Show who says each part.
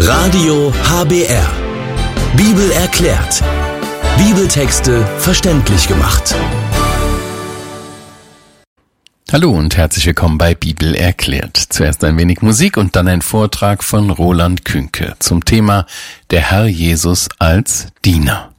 Speaker 1: Radio HBR. Bibel erklärt. Bibeltexte verständlich gemacht.
Speaker 2: Hallo und herzlich willkommen bei Bibel erklärt. Zuerst ein wenig Musik und dann ein Vortrag von Roland Künke zum Thema Der Herr Jesus als Diener.